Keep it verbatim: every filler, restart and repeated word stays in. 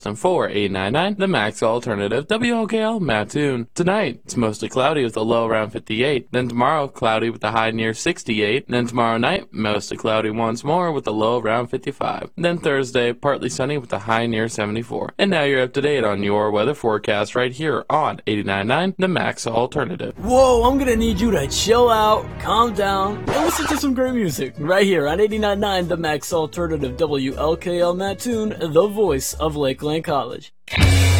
And for eighty-nine point nine, the Max Alternative, W L K L Mattoon. Tonight, it's mostly cloudy with a low around fifty-eight. Then tomorrow, cloudy with a high near sixty-eight. Then tomorrow night, mostly cloudy once more with a low around fifty-five. Then Thursday, partly sunny with a high near seventy-four. And now you're up to date on your weather forecast right here on eighty-nine point nine, the Max Alternative. Whoa, I'm gonna need you to chill out, calm down, and listen to some great music right here on eighty-nine point nine, the Max Alternative, W L K L Mattoon, the voice of Lakeland College.